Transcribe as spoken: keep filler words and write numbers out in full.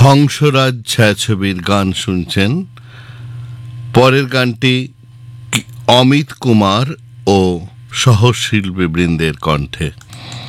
হংসরাজ ছায়াছবির গান শুনছেন। পরের গানটি অমিত কুমার ও সহশিল্পী বৃন্দের কণ্ঠে।